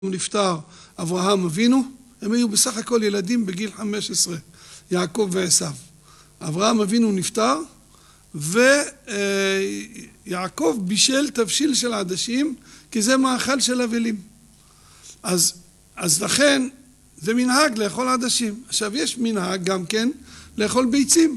הוא נפטר, אברהם אבינו, הם היו בסך הכל ילדים בגיל 15, יעקב ועשיו. אברהם אבינו נפטר, ויעקב בישל תבשיל של עדשים, כי זה מאכל של אבלים. אז לכן זה מנהג לאכול עדשים. עכשיו יש מנהג גם כן לאכול ביצים.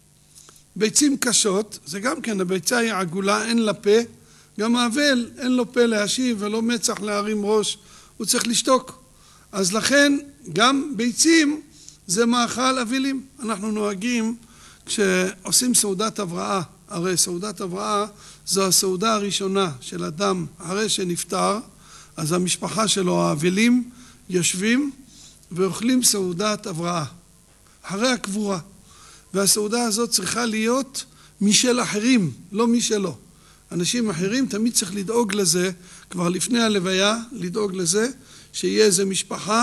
ביצים קשות, זה גם כן, הביצה היא עגולה, אין לה פה, גם האבל אין לו פה להשיב ולא מצח להרים ראש, הוא צריך לשתוק. אז לכן גם ביצים זה מאכל אבלים. אנחנו נוהגים כשעושים סעודת הבראה, הרי סעודת הבראה זו הסעודה הראשונה של אדם אחרי שנפטר, אז המשפחה שלו, האבלים, יושבים ואוכלים סעודת הבראה, אחרי הקבורה. והסעודה הזאת צריכה להיות משל אחרים, לא משלו. אנשים אחרים תמיד צריך לדאוג לזה, כבר לפני הלוויה, לדאוג לזה, שיהיה איזה משפחה,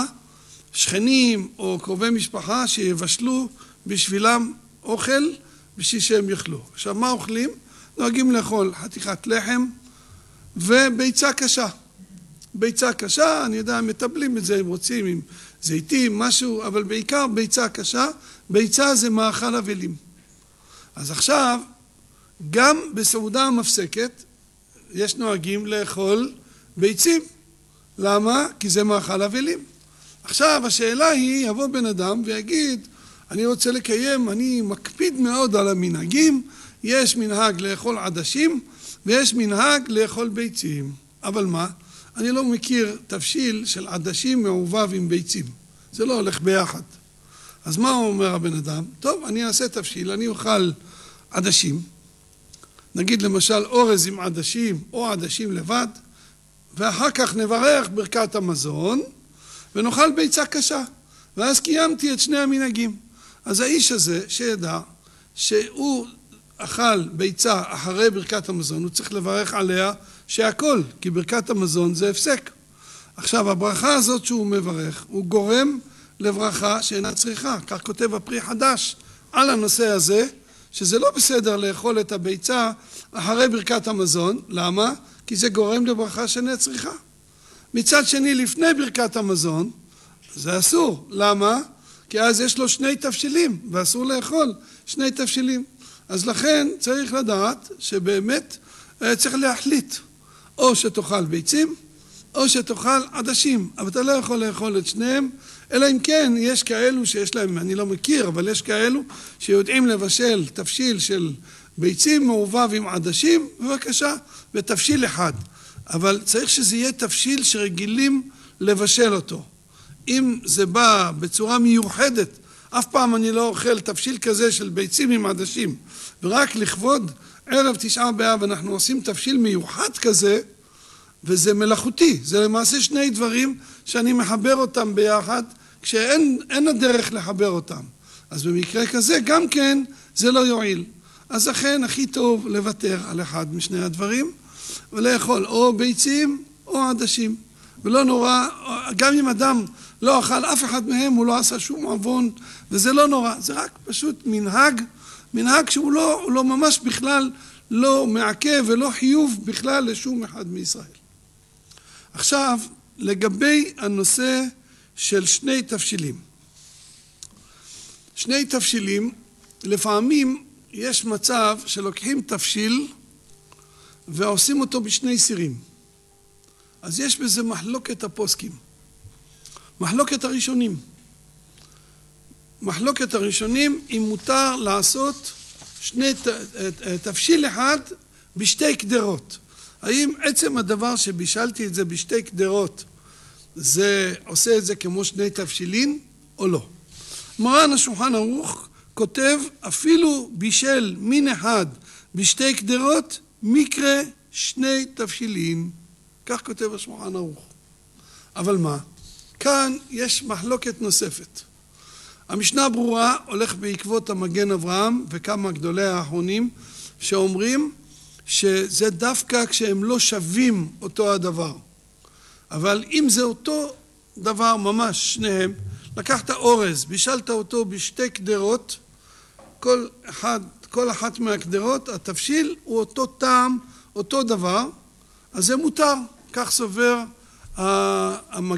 שכנים או קרובי משפחה שיבשלו בשבילם אוכל בשביל שהם יאכלו. עכשיו מה אוכלים? נוהגים לאכול חתיכת לחם וביצה קשה. ביצה קשה, אני יודע, מטבלים את זה, הם רוצים עם זיתים, משהו, אבל בעיקר ביצה קשה. ביצה זה מאכל אבלים. אז עכשיו, גם בסעודה המפסקת, יש נוהגים לאכול ביצים. למה? כי זה מאכל אבלים. עכשיו, השאלה היא, יבוא בן אדם ויגיד, אני רוצה לקיים, אני מקפיד מאוד על המנהגים, יש מנהג לאכול עדשים, ויש מנהג לאכול ביצים. אבל מה? אני לא מכיר תבשיל של עדשים מעובב עם ביצים. זה לא הולך ביחד. אז מה אומר הבן אדם? טוב, אני אעשה תבשיל, אני אוכל עדשים. נגיד למשל אורז עם עדשים או עדשים לבד, ואחר כך נברך ברכת המזון, ונאכל ביצה קשה. ואז קיימתי את שני המנהגים. אז האיש הזה שידע שהוא אכל ביצה אחרי ברכת המזון, הוא צריך לברך עליה שהכל, כי ברכת המזון זה הפסק. עכשיו הברכה הזאת שהוא מברך, הוא גורם לברכה שאינה צריכה. כך כותב הפרי חדש על הנושא הזה, שזה לא בסדר לאכול את הביצה אחרי ברכת המזון. למה? כי זה גורם לברכה שאינה צריכה. מצד שני, לפני ברכת המזון, זה אסור. למה? כי אז יש לו שני תבשילים, ואסור לאכול שני תבשילים. אז לכן צריך לדעת שבאמת צריך להחליט. או שתאכל ביצים, או שתאכל עדשים. אבל אתה לא יכול לאכול את שניהם, אלא אם כן יש כאלו שיש להם, אני לא מכיר, אבל יש כאלו שיודעים לבשל תבשיל של ביצים מעובב עם עדשים, בבקשה, ותבשיל אחד. אבל צריך שזה יהיה תבשיל שרגילים לבשל אותו. אם זה בא בצורה מיוחדת, אף פעם אני לא אוכל תבשיל כזה של ביצים עם עדשים, ורק לכבוד ערב תשעה באב אנחנו עושים תבשיל מיוחד כזה, וזה מלאכותי. זה למעשה שני דברים שאני מחבר אותם ביחד, כשאין הדרך לחבר אותם. אז במקרה כזה גם כן זה לא יועיל. אז לכן הכי טוב לוותר על אחד משני הדברים, ולאכול או ביצים או עדשים. ולא נורא, גם אם אדם לא אכל אף אחד מהם, הוא לא עשה שום עוון, וזה לא נורא. זה רק פשוט מנהג שהוא לא ממש בכלל לא מעכב ולא חיוב בכלל לשום אחד מישראל. עכשיו, לגבי הנושא של שני תבשילים. שני תבשילים, לפעמים יש מצב שלוקחים תבשיל ועושים אותו בשני סירים. אז יש בזה מחלוקת הפוסקים. מחלוקת הראשונים. מחלוקת הראשונים אם מותר לעשות תבשיל אחד בשתי קדרות. האם עצם הדבר שבישלתי את זה בשתי קדרות זה עושה את זה כמו שני תבשילין או לא? מרן השולחן ערוך כותב אפילו בישל מין אחד בשתי קדרות מקרה שני תבשילין. כך כותב השולחן ערוך. אבל מה? כאן יש מחלוקת נוספת. המשנה ברורה הולך בעקבות המגן אברהם וכמה גדולי האחרונים שאומרים שזה דווקא כשהם לא שווים אותו הדבר. אבל אם זה אותו דבר ממש שניהם, לקחת אורז, בישלת אותו בשתי קדרות, כל אחת מהקדרות, התבשיל הוא אותו טעם, אותו דבר, אז זה מותר. כך סובר המגן